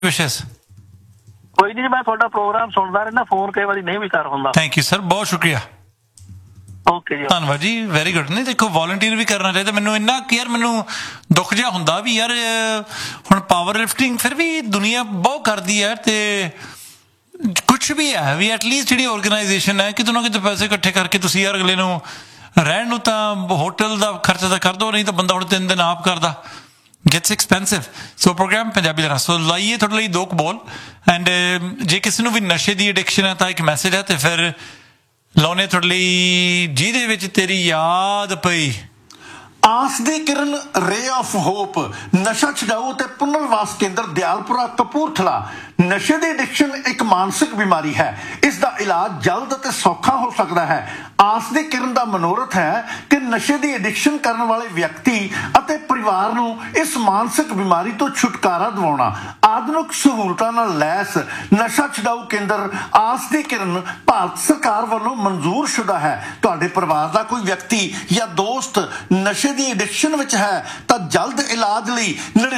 ਵਿਸ਼ੇਸ ਕੋਈ ਨਹੀਂ, ਮੈਂ ਤੁਹਾਡਾ ਪ੍ਰੋਗਰਾਮ ਸੁਣਦਾ ਰਹਿੰਦਾ, ਫੋਨ ਕਈ ਵਾਰੀ ਨਹੀਂ ਵੀ ਕਰ ਹੁੰਦਾ। ਥੈਂਕ ਯੂ ਸਰ, ਬਹੁਤ ਸ਼ੁਕਰੀਆ, ਓਕੇ ਜੀ, ਧੰਨਵਾਦ ਜੀ, ਵੈਰੀ ਗੁੱਡ। ਨਹੀਂ ਦੇਖੋ, ਵੋਲੰਟੀਅਰ ਵੀ ਕਰਨਾ ਚਾਹੀਦਾ। ਮੈਨੂੰ ਇੰਨਾ ਕਿ ਯਾਰ ਮੈਨੂੰ ਦੁੱਖ ਜਿਹਾ ਹੁੰਦਾ ਵੀ ਯਾਰ ਹੁਣ ਪਾਵਰ ਲਿਫਟਿੰਗ ਫਿਰ ਵੀ ਦੁਨੀਆ ਬਹੁਤ ਕਰਦੀ ਹੈ, ਤੇ ਕੁਛ ਵੀ ਹੈ ਵੀ ਐਟਲੀਸਟ ਜਿਹੜੀ ਆਰਗੇਨਾਈਜੇਸ਼ਨ ਹੈ ਕਿਤੇ ਨਾ ਕਿਤੇ ਪੈਸੇ ਇਕੱਠੇ ਕਰਕੇ ਤੁਸੀਂ ਯਾਰ ਅਗਲੇ ਨੂੰ ਰਹਿਣ ਨੂੰ ਤਾਂ ਹੋਟਲ ਦਾ ਖਰਚਾ ਤਾਂ ਕਰ ਦੋ, ਨਹੀਂ ਤਾਂ ਬੰਦਾ ਹੁਣ 3 ਦਿਨ ਆਪ ਕਰਦਾ, gets expensive। ਸੋ ਪ੍ਰੋਗਰਾਮ ਪੰਜਾਬੀ ਦਾ ਸੋ ਲਾਈਏ ਤੁਹਾਡੇ ਲਈ 2 ਬੋਲ। ਐਂਡ ਜੇ ਕਿਸੇ ਨੂੰ ਵੀ ਨਸ਼ੇ ਦੀ ਐਡਿਕਸ਼ਨ ਹੈ ਤਾਂ ਇੱਕ ਮੈਸੇਜ ਹੈ, ਤੇ ਫਿਰ ਲਾਉਣੇ ਤੁਹਾਡੇ ਲਈ ਜਿਹਦੇ ਵਿੱਚ ਤੇਰੀ ਯਾਦ ਪਈ। ਆਸ ਦੀ ਕਿਰਨ, ਰੇ ਆਫ ਹੋਪ, ਨਸ਼ਾ ਛਡਾਊ ਤੇ ਪੁਨਰਵਾਸ ਕੇਂਦਰ ਦਿਆਲਪੁਰਾ ਕਪੂਰਥਲਾ। ਨਸ਼ੇ ਦੀ ਐਡਿਕਸ਼ਨ ਇੱਕ ਮਾਨਸਿਕ ਬਿਮਾਰੀ ਹੈ, ਇਸ ਦਾ ਇਲਾਜ ਜਲਦ ਅਤੇ ਸੌਖਾ ਹੋ ਸਕਦਾ ਹੈ। ਆਸ ਦੀ ਕਿਰਨ ਦਾ ਮਨੋਰਥ ਹੈ ਕਿ ਨਸ਼ੇ ਦੀ ਐਡਿਕਸ਼ਨ ਕਰਨ ਵਾਲੇ ਵਿਅਕਤੀ ਅਤੇ ਪਰਿਵਾਰ ਨੂੰ ਇਸ ਮਾਨਸਿਕ ਬਿਮਾਰੀ ਤੋਂ ਛੁਟਕਾਰਾ ਦਿਵਾਉਣਾ। ਆਧੁਨਿਕ ਸਹੂਲਤਾਂ ਨਾਲ ਲੈਸ ਨਸ਼ਾ ਛਡਾਊ ਕੇਂਦਰ ਆਸ ਦੀ ਕਿਰਨ ਭਾਰਤ ਸਰਕਾਰ ਵੱਲੋਂ ਮਨਜ਼ੂਰ ਸ਼ੁਦਾ ਹੈ। ਤੁਹਾਡੇ ਪਰਿਵਾਰ ਦਾ ਕੋਈ ਵਿਅਕਤੀ ਜਾਂ ਦੋਸਤ ਨਸ਼ੇ ਦੀ ਐਡਿਕਸ਼ਨ ਵਿੱਚ ਹੈ ਤਾਂ ਜਲਦ ਇਲਾਜ ਲਈ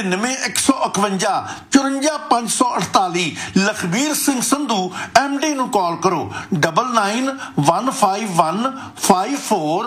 99 151 54 548 ਲਖਬੀਰ ਸਿੰਘ ਸੰਧੂ MD ਨੂੰ ਕਾਲ ਕਰੋ। 99 151 54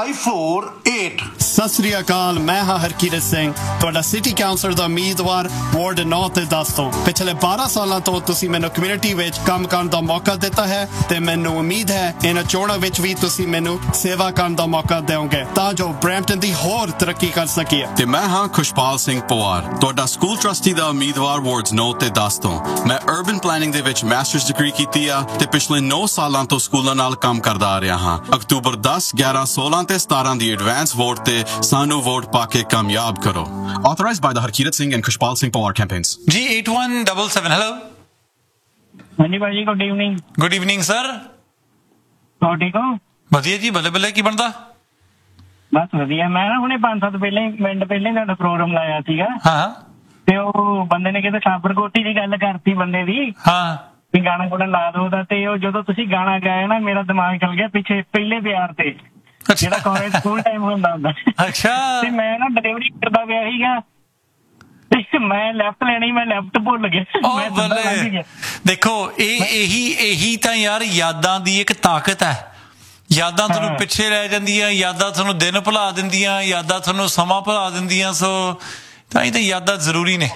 548। ਸਤਿ ਸ੍ਰੀ ਅਕਾਲ, ਮੈਂ ਹਾਂ ਹਰਕੀਰਤ ਸਿੰਘ, ਤੁਹਾਡਾ ਸਿਟੀ ਕਾਉਂਸਲਰ ਦਾ ਉਮੀਦਵਾਰ ਵਾਰਡ 9 ਤੇ 10 ਤੋਂ। ਪਿਛਲੇ 12 ਸਾਲਾਂ ਤੋਂ ਤੁਸੀਂ ਮੈਨੂੰ ਕਮਿਊਨਿਟੀ ਵਿੱਚ ਕੰਮ ਕਰਨ ਦਾ ਮੌਕਾ ਦਿੱਤਾ ਹੈ ਤੇ ਮੈਨੂੰ ਉਮੀਦ ਹੈ ਇਹਨਾਂ ਚੋਣਾਂ ਵਿੱਚ ਵੀ ਤੁਸੀਂ ਮੈਨੂੰ ਸੇਵਾ ਕਰਨ ਦਾ ਮੌਕਾ ਦਿਓਗੇ ਤਾਂ ਜੋ ਬਰੈਂਪਟਨ ਦੀ ਹੋਰ ਤਰੱਕੀ ਕਰ ਸਕੀਏ। ਤੇ ਮੈਂ ਹਾਂ ਖੁਸ਼ਪਾਲ ਸਿੰਘ ਪਵਾਰ, ਤੁਹਾਡਾ ਸਕੂਲ ਟਰਸਟੀ ਦਾ ਉਮੀਦਵਾਰ ਵਾਰਡਸ 9 ਤੇ 10 ਤੋਂ। ਮੈਂ ਅਰਬਨ ਪਲੈਨਿੰਗ ਦੇ ਵਿੱਚ ਮਾਸਟਰਸ ਡਿਗਰੀ ਕੀਤੀ ਆ ਤੇ ਪਿਛਲੇ 9 ਸਾਲਾਂ ਤੋਂ ਸਕੂਲਾਂ ਨਾਲ ਕੰਮ ਕਰਦਾ ਆ ਰਿਹਾ ਹਾਂ। ਅਕਤੂਬਰ 10, 11, 16 ਤੇ 17 ਦੀ ਐਡਵਾਂਸ ਵੋਟ ਤੇ ਸਾਨੂੰ ਵੋਟ ਪਾ ਕੇ ਕਾਮਯਾਬ ਕਰੋ। Authorized by the Harkirat Singh and Khushpal Singh Pawar campaigns। ਜੀ 8177 ਹੈਲੋ। ਹਾਂਜੀ ਭਾਜੀ, good evening. Good evening sir, ਹੋ ਠੀਕ ਹੋ? ਵਧੀਆ ਜੀ, ਬੱਲੇ ਬੱਲੇ। ਕੀ ਬਣਦਾ? ਬਸ ਵਧੀਆ। ਮੈਂ ਨਾ ਹੁਣੇ 5-7 ਮਿੰਟ ਪਹਿਲਾਂ ਤੁਹਾਡਾ ਪ੍ਰੋਗਰਾਮ ਲਾਇਆ ਸੀਗਾ, ਹਾਂ, ਤੇ ਉਹ ਬੰਦੇ ਨੇ ਕਿਤੇ ਸਾਬਰਕੋਟੀ ਦੀ ਗੱਲ ਕਰਤੀ ਬੰਦੇ ਦੀ, ਹਾਂ, ਵੀ ਗਾਣਾ ਗੁਣਾ ਲਾ ਦੋ ਦਾ। ਤੇ ਉਹ ਜਦੋਂ ਤੁਸੀਂ ਗਾਣਾ ਗਾਇਆ ਨਾ, ਮੇਰਾ ਦਿਮਾਗ ਚੱਲ ਗਿਆ ਪਿੱਛੇ ਪਹਿਲੇ ਪਿਆਰ ਤੇ, ਜਿਹੜਾ ਕਾਲਜ ਸਕੂਲ ਟਾਈਮ ਹੁੰਦਾ ਹੁੰਦਾ। ਅੱਛਾ। ਤੇ ਮੈਂ ਨਾ ਡਿਲੀਵਰੀ ਕਰਦਾ ਪਿਆ ਸੀਗਾ ਤੇ ਮੈਂ ਲੈਫਟ ਲੈਣੀ, ਮੈਂ ਲੈਫਟ ਭੁੱਲ ਗਿਆ। ਉਹ ਬੱਲੇ, ਦੇਖੋ ਇਹੀ ਤਾਂ ਯਾਰ ਯਾਦਾਂ ਦੀ ਇੱਕ ਤਾਕਤ ਹੈ। ਯਾਦਾਂ ਤੁਹਾਨੂੰ ਪਿੱਛੇ ਰਹਿ ਜਾਂਦੀਆਂ, ਯਾਦਾਂ ਤੁਹਾਨੂੰ ਦਿਨ ਭੁਲਾ ਦਿੰਦੀਆਂ, ਯਾਦਾਂ ਤੁਹਾਨੂੰ ਸਮਾਂ ਭੁਲਾ ਦਿੰਦੀਆਂ। ਸੋ ਤਾਂ ਹੀ ਤਾਂ ਯਾਦਾਂ ਜ਼ਰੂਰੀ ਨੇ।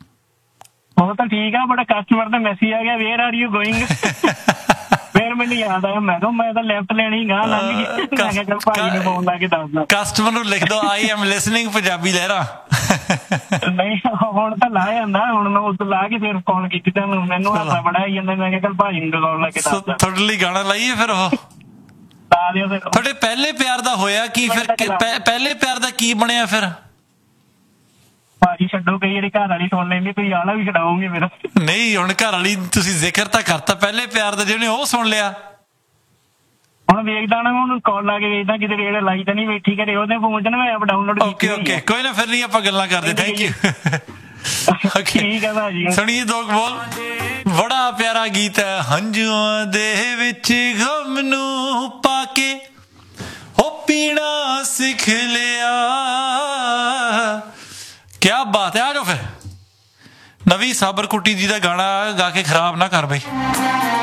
ਉਹ ਤਾਂ ਠੀਕ ਆ, ਬੜਾ ਕਸਟਮਰ ਦਾ ਮੈਸੇਜ ਆ ਗਿਆ, ਵੇਅਰ ਆਰ ਯੂ ਗੋਇੰਗ। ਫਿਰ ਮੈਨੂੰ ਯਾਦ ਆਇਆ, ਮੈਂ ਕਿਹਾ ਮੈਂ ਤਾਂ ਲੈਫਟ ਲੈਣੀ ਗਾਂ ਲੰਘ ਗਈ। ਮੈਂ ਕਿਹਾ ਚੱਲ ਭਾਈ ਨੂੰ ਫੋਨ ਲਾ ਕੇ ਦੱਸਦਾ। ਕਸਟਮਰ ਨੂੰ ਲਿਖ ਦੋ ਆਈ ਐਮ ਲਿਸਨਿੰਗ ਪੰਜਾਬੀ ਲਹਿਰਾ। ਨਹੀਂ ਹੁਣ ਤਾਂ ਲਾ ਜਾਂਦਾ, ਹੁਣ ਮੈਂ ਉਸ ਲਾ ਕੇ ਫਿਰ ਕਾਲ ਕੀਤੀ ਤੁਹਾਨੂੰ। ਮੈਨੂੰ ਹਾਸਾ ਬੜਾ ਆਈ ਜਾਂਦਾ, ਮੈਂ ਕਿਹਾ ਚੱਲ ਭਾਈ ਨੂੰ ਕਾਲ ਲਾ ਕੇ ਦੱਸਦਾ। ਤੁਹਾਡੇ ਲਈ ਗਾਣਾ ਲਾਈਏ ਫਿਰ। ਉਹ ਤੁਹਾਡੇ ਪਹਿਲੇ ਪਿਆਰ ਦਾ ਹੋਇਆ ਕੀ ਫਿਰ? ਪਹਿਲੇ ਪਿਆਰ ਦਾ ਕੀ ਬਣਿਆ ਫਿਰ? ਭਾਜੀ ਛੱਡੋ, ਕਈ ਜਿਹੜੀ ਘਰ ਵਾਲੀ ਸੁਣ ਲੈਂਦੀ, ਤੁਸੀਂ ਆਲਾ ਵੀ ਛਡਾਓਗੇ ਮੇਰਾ। ਨਹੀਂ, ਹੁਣ ਘਰ ਵਾਲੀ ਤੁਸੀਂ ਜ਼ਿਕਰ ਤਾਂ ਕਰਤਾ ਪਹਿਲੇ ਪਿਆਰ ਦਾ, ਜਿਹਨੇ ਉਹ ਸੁਣ ਲਿਆ। ਹੁਣ ਵੇਖਦਾ ਨਾ, ਹੁਣ ਕਾਲ ਲਾ ਕੇ ਵੇਖਦਾ ਕਿਤੇ ਰੇਡ ਲਾਈ ਤਾਂ ਨਹੀਂ ਬੈਠੀ ਘਰੇ, ਉਹਦੇ ਫੋਨ 'ਚ ਨਾ ਮੈਂ ਐਪ ਡਾਊਨਲੋਡ ਕੀਤੀ। ਓਕੇ, ਕੋਈ ਨਾ, ਫਿਰ ਨਹੀਂ ਆਪਾਂ ਗੱਲਾਂ ਕਰਦੇ। Thank you. ਠੀਕ ਹੈ ਭਾਜੀ। ਸੁਣੀਏ 2 ਬੋਲ। ਬੜਾ ਪਿਆਰਾ ਗੀਤ ਹੈ। ਹੰਝੂਆਂ ਦੇ ਵਿੱਚ ਗਮ ਨੂੰ ਪਾ ਕੇ ਉਹ ਪੀਣਾ ਸਿੱਖ ਲਿਆ। ਕਿਆ ਬਾਤ ਹੈ। ਆ ਜਾਓ ਫਿਰ, ਨਵੀਂ ਸਾਬਰਕੁੱਟੀ ਜੀ ਦਾ ਗਾਣਾ ਗਾ ਕੇ ਖਰਾਬ ਨਾ ਕਰ ਬਈ।